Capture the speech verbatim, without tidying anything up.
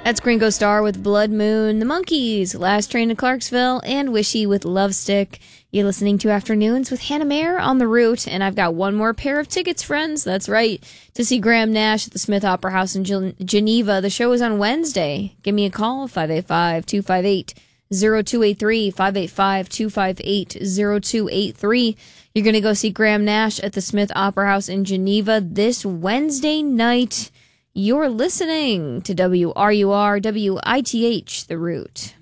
That's Gringo Star with Blood Moon, The Monkees, Last Train to Clarksville, and Wishy with Love Stick. You're listening to Afternoons with Hannah Mayer on the Root, and I've got one more pair of tickets, friends. That's right, to see Graham Nash at the Smith Opera House in Gen- Geneva. The show is on Wednesday. Give me a call, five eight five, two five eight, zero two eight three, five eight five, two five eight, zero two eight three. You're going to go see Graham Nash at the Smith Opera House in Geneva this Wednesday night. You're listening to W R U R W I T H, The Root.